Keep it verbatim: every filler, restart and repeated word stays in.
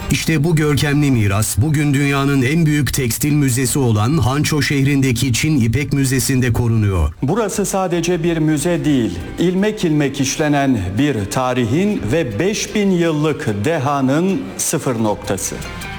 İşte bu görkemli miras bugün dünyanın en büyük tekstil müzesi olan Hanço şehrindeki Çin İpek Müzesi'nde korunuyor. Burası sadece bir müze değil, ilmek ilmek işlenen bir tarihin ve beş bin yıllık dehanın sıfır noktası.